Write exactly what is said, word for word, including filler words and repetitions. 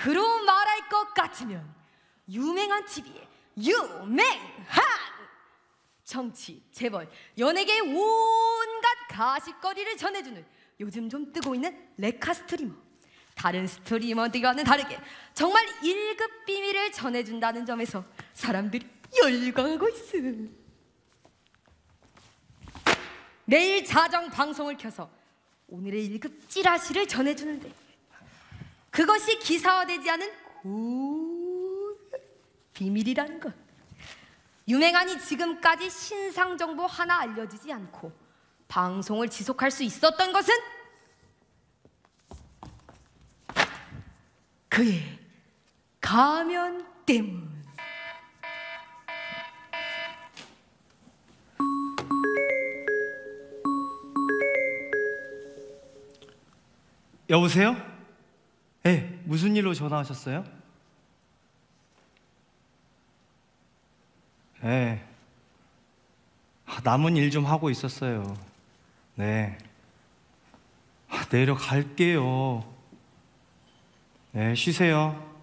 그로 말할 것 같으면 유명한 티비에 유명한 정치, 재벌, 연예계의 온갖 가십거리를 전해주는 요즘 좀 뜨고 있는 레카 스트리머. 다른 스트리머들과는 다르게 정말 일 급 비밀을 전해준다는 점에서 사람들이 열광하고 있어. 매일 자정 방송을 켜서 오늘의 일 급 찌라시를 전해주는데 그것이 기사화되지 않은 고 비밀이라는 것. 유명한이 지금까지 신상 정보 하나 알려지지 않고 방송을 지속할 수 있었던 것은 그의 가면 때문. 여보세요? 네, 무슨 일로 전화하셨어요? 네, 남은 일 좀 하고 있었어요. 네, 내려갈게요. 네, 쉬세요.